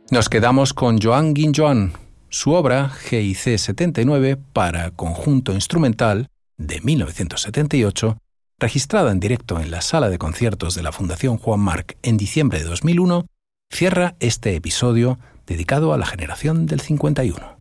Nos quedamos con Joan Guinjoan, su obra GIC 79 para conjunto instrumental de 1978, registrada en directo en la sala de conciertos de la Fundación Juan Marc en diciembre de 2001, cierra este episodio dedicado a la generación del 51.